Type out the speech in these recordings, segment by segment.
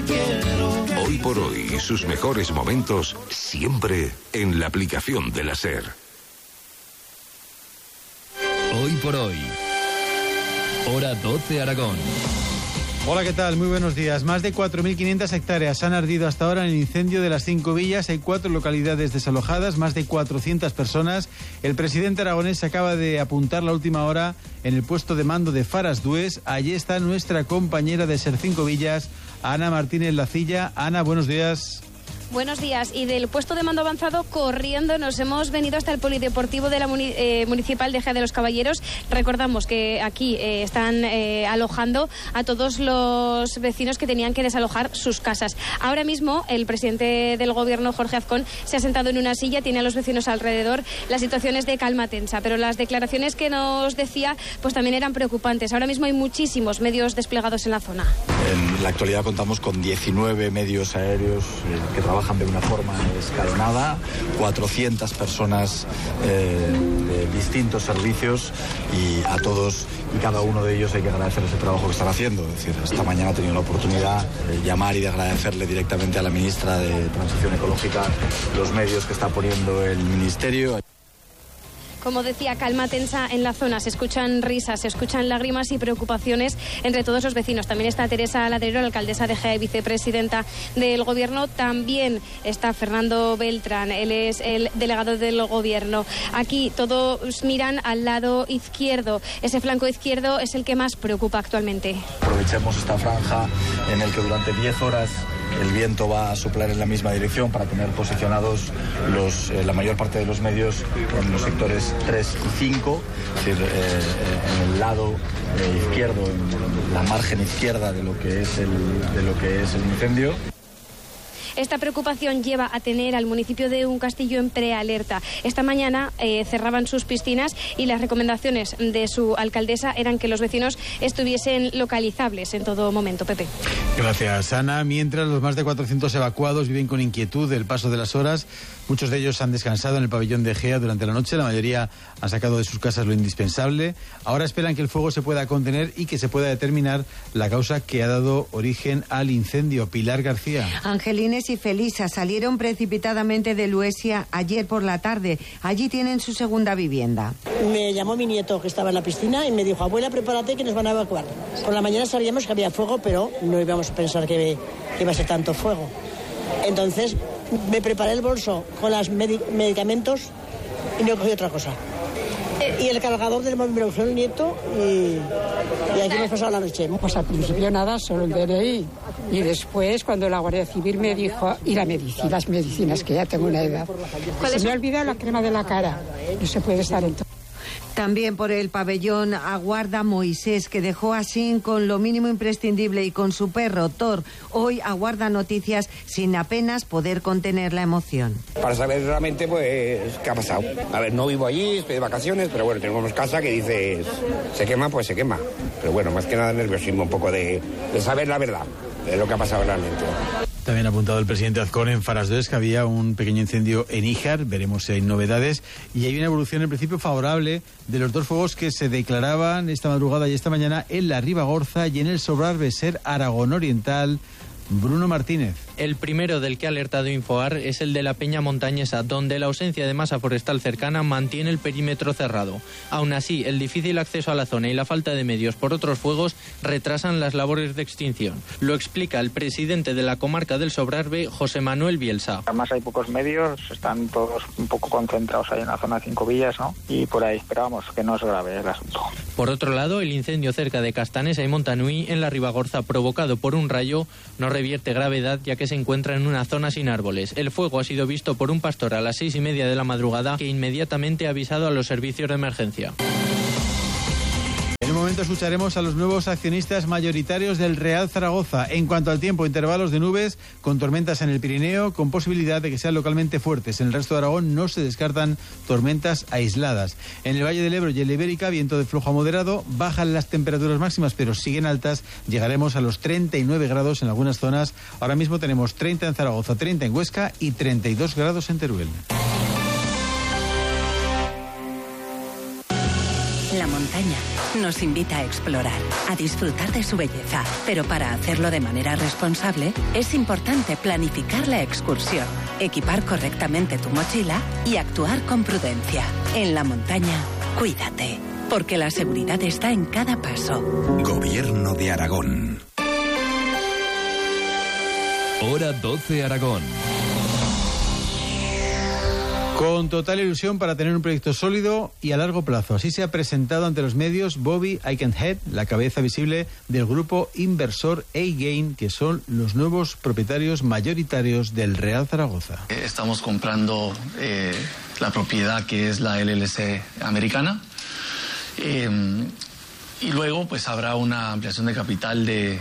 Hoy por hoy, sus mejores momentos siempre en la aplicación de la SER. Hoy por hoy. Hora 12 Aragón. Hola, ¿qué tal? Muy buenos días. Más de 4.500 hectáreas han ardido hasta ahora en el incendio de las 5 villas. Hay 4 localidades desalojadas, más de 400 personas. El presidente aragonés acaba de apuntar la última hora en el puesto de mando de Faras Dués. Allí está nuestra compañera de SER 5 Villas, Ana Martínez Lacilla. Ana, buenos días. Buenos días. Y del puesto de mando avanzado, corriendo, nos hemos venido hasta el polideportivo de la municipal de Ejea de los Caballeros. Recordamos que aquí están alojando a todos los vecinos que tenían que desalojar sus casas. Ahora mismo, el presidente del gobierno, Jorge Azcón, se ha sentado en una silla, tiene a los vecinos alrededor. La situación es de calma tensa, pero las declaraciones que nos decía pues también eran preocupantes. Ahora mismo hay muchísimos medios desplegados en la zona. En la actualidad contamos con 19 medios aéreos que trabajan de una forma escalonada, 400 personas de distintos servicios, y a todos y cada uno de ellos hay que agradecerles el trabajo que están haciendo. Es decir, esta mañana he tenido la oportunidad de llamar y de agradecerle directamente a la ministra de Transición Ecológica los medios que está poniendo el ministerio. Como decía, calma tensa en la zona. Se escuchan risas, se escuchan lágrimas y preocupaciones entre todos los vecinos. También está Teresa Ladrero, la alcaldesa de Ejea y vicepresidenta del gobierno. También está Fernando Beltrán, él es el delegado del gobierno. Aquí todos miran al lado izquierdo. Ese flanco izquierdo es el que más preocupa actualmente. Aprovechemos esta franja en el que durante 10 horas el viento va a soplar en la misma dirección para tener posicionados la mayor parte de los medios en los sectores 3 y 5, es decir, en el lado izquierdo, en la margen izquierda de lo que es el incendio. Esta preocupación lleva a tener al municipio de Uncastillo en prealerta. Esta mañana cerraban sus piscinas y las recomendaciones de su alcaldesa eran que los vecinos estuviesen localizables en todo momento. Pepe. Gracias, Ana. Mientras los más de 400 evacuados viven con inquietud del paso de las horas, muchos de ellos han descansado en el pabellón de Ejea durante la noche. La mayoría han sacado de sus casas lo indispensable. Ahora esperan que el fuego se pueda contener y que se pueda determinar la causa que ha dado origen al incendio. Pilar García. Angelines y Felisa salieron precipitadamente de Luesia ayer por la tarde. Allí tienen su segunda vivienda. Me llamó mi nieto que estaba en la piscina y me dijo: abuela, prepárate que nos van a evacuar. Por la mañana sabíamos que había fuego, pero no íbamos a pensar que iba a ser tanto fuego. Entonces me preparé el bolso con los medicamentos y no cogí otra cosa. Y el cargador del móvil me lo usó el nieto y aquí hemos pasado la noche. Pues al principio nada, solo el DNI. Y después, cuando la Guardia Civil me dijo, y las medicinas, que ya tengo una edad. Se me ha olvidado la crema de la cara. No se puede estar en todo. También por el pabellón aguarda Moisés, que dejó así con lo mínimo imprescindible y con su perro Thor. Hoy aguarda noticias sin apenas poder contener la emoción. Para saber realmente, pues, qué ha pasado. A ver, no vivo allí, estoy de vacaciones, pero bueno, tenemos casa que dices, se quema, pues se quema. Pero bueno, más que nada nerviosismo, un poco de saber la verdad de lo que ha pasado realmente. También ha apuntado el presidente Azcón en Faras Dués que había un pequeño incendio en Íjar. Veremos si hay novedades. Y hay una evolución en principio favorable de los 2 fuegos que se declaraban esta madrugada y esta mañana en la Ribagorza y en el Sobrarbe Ser Aragón Oriental. Bruno Martínez. El primero del que ha alertado Infoar es el de la Peña Montañesa, donde la ausencia de masa forestal cercana mantiene el perímetro cerrado. Aún así, el difícil acceso a la zona y la falta de medios por otros fuegos retrasan las labores de extinción. Lo explica el presidente de la comarca del Sobrarbe, José Manuel Bielsa. Además hay pocos medios, están todos un poco concentrados ahí en la zona de 5 villas, ¿no? Y por ahí esperábamos que no es grave el asunto. Por otro lado, el incendio cerca de Castanesa y Montanui, en la Ribagorza, provocado por un rayo, no revierte gravedad ya que se encuentra en una zona sin árboles. El fuego ha sido visto por un pastor a las 6:30 de la madrugada, que inmediatamente ha avisado a los servicios de emergencia. En un momento escucharemos a los nuevos accionistas mayoritarios del Real Zaragoza. En cuanto al tiempo, intervalos de nubes con tormentas en el Pirineo, con posibilidad de que sean localmente fuertes. En el resto de Aragón no se descartan tormentas aisladas. En el Valle del Ebro y en la Ibérica, viento de flujo a moderado. Bajan las temperaturas máximas, pero siguen altas. Llegaremos a los 39 grados en algunas zonas. Ahora mismo tenemos 30 en Zaragoza, 30 en Huesca y 32 grados en Teruel. La montaña nos invita a explorar, a disfrutar de su belleza, pero para hacerlo de manera responsable es importante planificar la excursión, equipar correctamente tu mochila y actuar con prudencia. En la montaña, cuídate, porque la seguridad está en cada paso. Gobierno de Aragón. Hora 12 Aragón. Con total ilusión para tener un proyecto sólido y a largo plazo. Así se ha presentado ante los medios Bobby Aikenhead, la cabeza visible del grupo inversor A-Gain, que son los nuevos propietarios mayoritarios del Real Zaragoza. Estamos comprando la propiedad que es la LLC americana y luego pues habrá una ampliación de capital de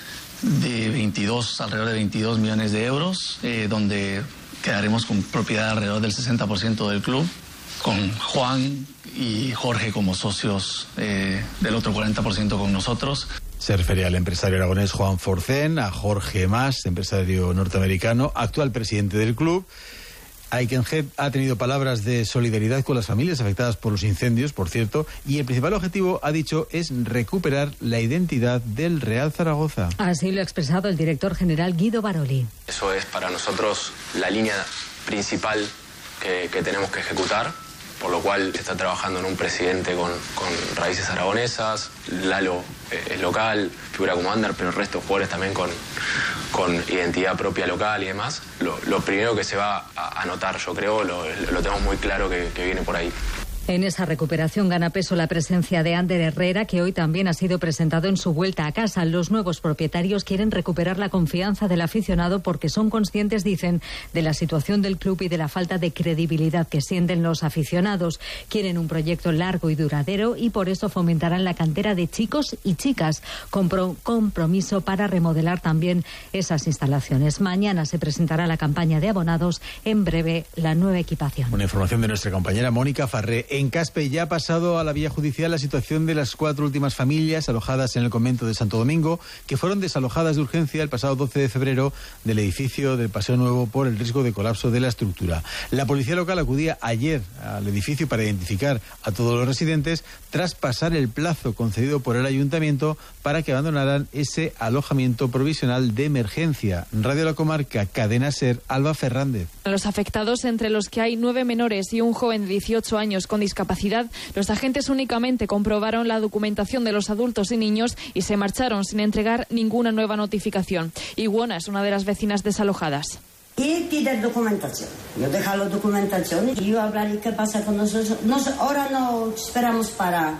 alrededor de 22 millones de euros, donde quedaremos con propiedad alrededor del 60% del club, con Juan y Jorge como socios del otro 40% con nosotros. Se refería al empresario aragonés Juan Forcén, a Jorge Mas, empresario norteamericano, actual presidente del club. Aikenhead ha tenido palabras de solidaridad con las familias afectadas por los incendios, por cierto, y el principal objetivo, ha dicho, es recuperar la identidad del Real Zaragoza. Así lo ha expresado el director general Guido Baroli. Eso es para nosotros la línea principal que tenemos que ejecutar, por lo cual está trabajando en un presidente con raíces aragonesas, Lalo es local, figura como under, pero el resto de jugadores también con identidad propia local y demás. Lo primero que se va a notar, yo creo, lo tenemos muy claro que viene por ahí. En esa recuperación gana peso la presencia de Ander Herrera, que hoy también ha sido presentado en su vuelta a casa. Los nuevos propietarios quieren recuperar la confianza del aficionado porque son conscientes, dicen, de la situación del club y de la falta de credibilidad que sienten los aficionados. Quieren un proyecto largo y duradero y por eso fomentarán la cantera de chicos y chicas, con compromiso para remodelar también esas instalaciones. Mañana se presentará la campaña de abonados, en breve la nueva equipación. Una información de nuestra compañera Mónica Farré. En Caspe ya ha pasado a la vía judicial la situación de las 4 últimas familias alojadas en el convento de Santo Domingo, que fueron desalojadas de urgencia el pasado 12 de febrero del edificio del Paseo Nuevo por el riesgo de colapso de la estructura. La policía local acudía ayer al edificio para identificar a todos los residentes tras pasar el plazo concedido por el ayuntamiento para que abandonaran ese alojamiento provisional de emergencia. Radio La Comarca, Cadena SER, Alba Fernández. Los afectados, entre los que hay 9 menores y un joven de 18 años con discapacidad, los agentes únicamente comprobaron la documentación de los adultos y niños y se marcharon sin entregar ninguna nueva notificación. Iguona es una de las vecinas desalojadas. Y pide documentación. Yo dejo la documentación y yo hablaré qué pasa con nosotros. Ahora no esperamos para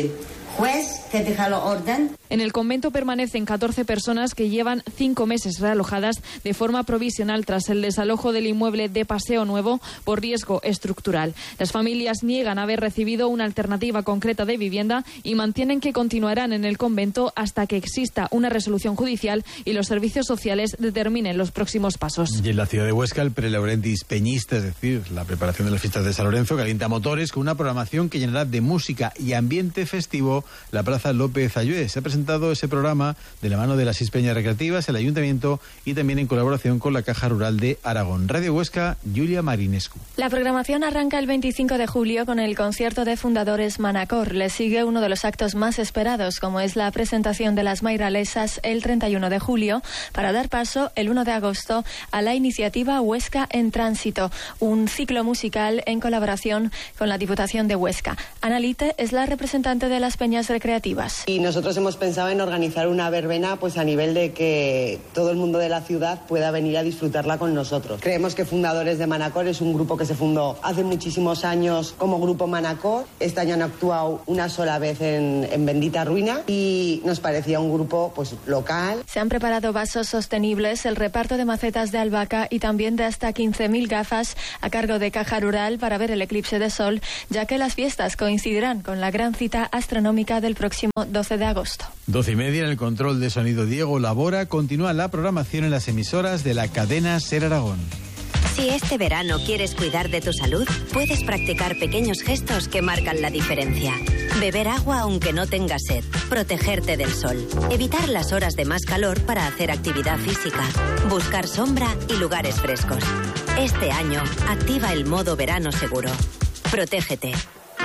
juez que deja la orden. En el convento permanecen 14 personas que llevan 5 meses realojadas de forma provisional tras el desalojo del inmueble de Paseo Nuevo por riesgo estructural. Las familias niegan haber recibido una alternativa concreta de vivienda y mantienen que continuarán en el convento hasta que exista una resolución judicial y los servicios sociales determinen los próximos pasos. Y en la ciudad de Huesca, el Prelaurentis Peñista, es decir, la preparación de las fiestas de San Lorenzo, calienta motores con una programación que llenará de música y ambiente festivo la Plaza López Ayué. Se ha presentado ese programa de la mano de las 6 peñas recreativas, el Ayuntamiento y también en colaboración con la Caja Rural de Aragón. Radio Huesca, Julia Marinescu. La programación arranca el 25 de julio con el concierto de fundadores Manacor. Le sigue uno de los actos más esperados, como es la presentación de las Mairalesas el 31 de julio, para dar paso el 1 de agosto a la iniciativa Huesca en Tránsito, un ciclo musical en colaboración con la Diputación de Huesca. Ana Lite es la representante de las peñas recreativas. Y nosotros hemos pensado en organizar una verbena pues a nivel de que todo el mundo de la ciudad pueda venir a disfrutarla con nosotros. Creemos que Fundadores de Manacor es un grupo que se fundó hace muchísimos años como Grupo Manacor. Este año han actuado una sola vez en Bendita Ruina y nos parecía un grupo pues local. Se han preparado vasos sostenibles, el reparto de macetas de albahaca y también de hasta 15.000 gafas a cargo de Caja Rural para ver el eclipse de sol, ya que las fiestas coincidirán con la gran cita astronómica del próximo 12 de agosto. 12:30 en el control de sonido Diego Labora. Continúa la programación en las emisoras de la cadena SER Aragón. Si este verano quieres cuidar de tu salud, puedes practicar pequeños gestos que marcan la diferencia. Beber agua aunque no tengas sed, protegerte del sol, evitar las horas de más calor para hacer actividad física, buscar sombra y lugares frescos. Este año, activa el modo verano seguro. Protégete.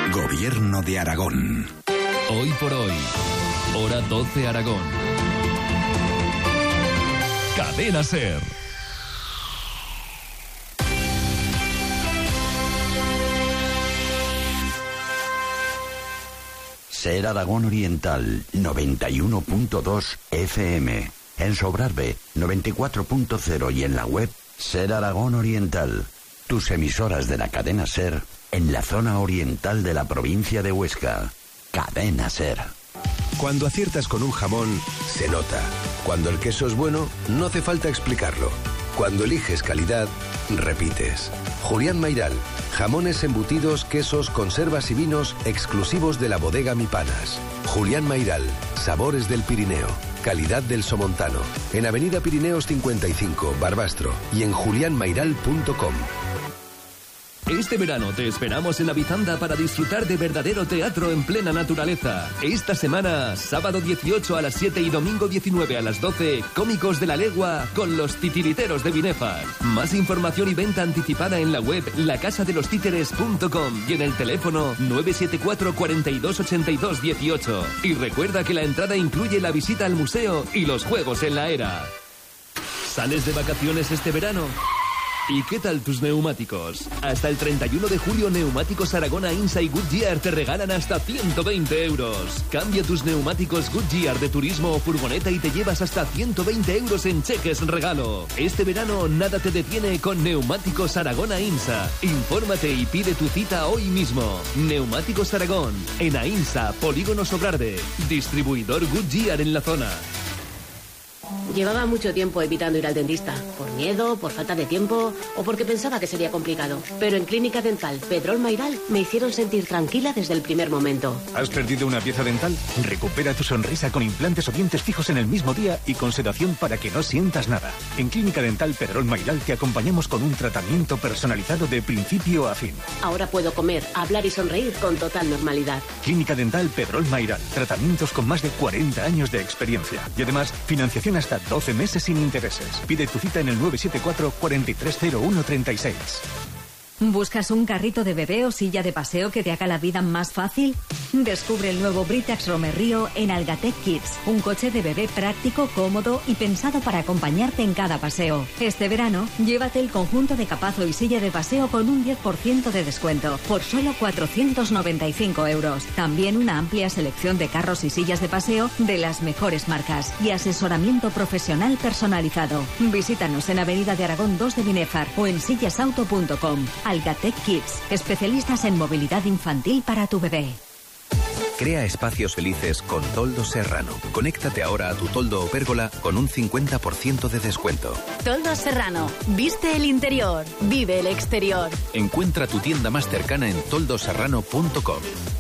Gobierno de Aragón. Hoy por hoy, hora 12 Aragón. Cadena SER. SER Aragón Oriental, 91.2 FM. En Sobrarbe, 94.0 y en la web SER Aragón Oriental. Tus emisoras de la cadena SER en la zona oriental de la provincia de Huesca. Cadena SER. Cuando aciertas con un jamón, se nota. Cuando el queso es bueno, no hace falta explicarlo. Cuando eliges calidad, repites. Julián Mayral. Jamones, embutidos, quesos, conservas y vinos exclusivos de la bodega Mi Panas. Julián Mayral. Sabores del Pirineo. Calidad del Somontano. En Avenida Pirineos 55, Barbastro. Y en julianmayral.com. Este verano te esperamos en la Bizanda para disfrutar de verdadero teatro en plena naturaleza. Esta semana, sábado 18 a las 7 y domingo 19 a las 12, Cómicos de la Legua con los titiriteros de Binefar. Más información y venta anticipada en la web lacasadelostíteres.com y en el teléfono 974 42 82 18. Y recuerda que la entrada incluye la visita al museo y los juegos en la era. ¿Sales de vacaciones este verano? ¿Y qué tal tus neumáticos? Hasta el 31 de julio, Neumáticos Aragón, Ainsa y Goodyear te regalan hasta 120 euros. Cambia tus neumáticos Goodyear de turismo o furgoneta y te llevas hasta 120 euros en cheques regalo. Este verano nada te detiene con Neumáticos Aragón Ainsa. Infórmate y pide tu cita hoy mismo. Neumáticos Aragón, en Ainsa, Polígono Sobrarbe. Distribuidor Goodyear en la zona. Llevaba mucho tiempo evitando ir al dentista, por miedo, por falta de tiempo o porque pensaba que sería complicado. Pero en Clínica Dental Pedrol Mayral me hicieron sentir tranquila desde el primer momento. ¿Has perdido una pieza dental? Recupera tu sonrisa con implantes o dientes fijos en el mismo día y con sedación para que no sientas nada. En Clínica Dental Pedrol Mayral te acompañamos con un tratamiento personalizado de principio a fin. Ahora puedo comer, hablar y sonreír con total normalidad. Clínica Dental Pedrol Mayral. Tratamientos con más de 40 años de experiencia. Y además, financiación hasta 12 meses sin intereses. Pide tu cita en el 974 430136. ¿Buscas un carrito de bebé o silla de paseo que te haga la vida más fácil? Descubre el nuevo Britax Romerrío en Algatec Kids. Un coche de bebé práctico, cómodo y pensado para acompañarte en cada paseo. Este verano, llévate el conjunto de capazo y silla de paseo con un 10% de descuento, por solo 495 euros. También una amplia selección de carros y sillas de paseo de las mejores marcas y asesoramiento profesional personalizado. Visítanos en Avenida de Aragón 2 de Binefar o en sillasauto.com. Algatec Kids, especialistas en movilidad infantil para tu bebé. Crea espacios felices con Toldo Serrano. Conéctate ahora a tu toldo o pérgola con un 50% de descuento. Toldo Serrano. Viste el interior, vive el exterior. Encuentra tu tienda más cercana en toldoserrano.com.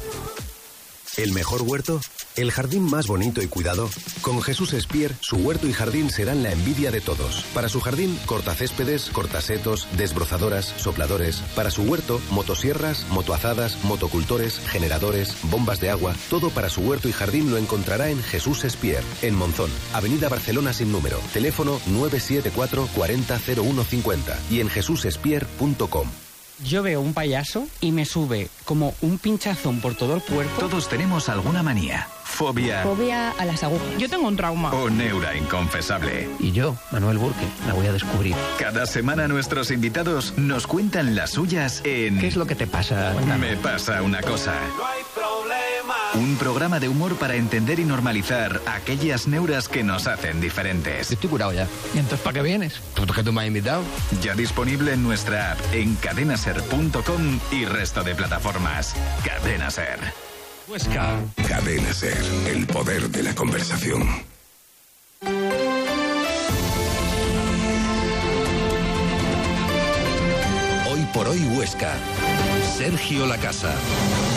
¿El mejor huerto? ¿El jardín más bonito y cuidado? Con Jesús Espier, su huerto y jardín serán la envidia de todos. Para su jardín, cortacéspedes, cortasetos, desbrozadoras, sopladores. Para su huerto, motosierras, motoazadas, motocultores, generadores, bombas de agua. Todo para su huerto y jardín lo encontrará en Jesús Espier, en Monzón, Avenida Barcelona sin número. Teléfono 974 40 0150 y en jesusespier.com. Yo veo un payaso y me sube como un pinchazón por todo el cuerpo. Todos tenemos alguna manía. Fobia. Fobia a las agujas. Yo tengo un trauma. O neura inconfesable. Y yo, Manuel Burke, la voy a descubrir. Cada semana nuestros invitados nos cuentan las suyas en... ¿Qué es lo que te pasa? Me pasa una cosa. Un programa de humor para entender y normalizar aquellas neuras que nos hacen diferentes. Estoy curado ya. ¿Y entonces para qué vienes? Porque tú me has invitado. Ya disponible en nuestra app, en cadenaser.com y resto de plataformas. Cadena Ser. Huesca. Cadena Ser, el poder de la conversación. Hoy por hoy Huesca. Sergio Lacasa.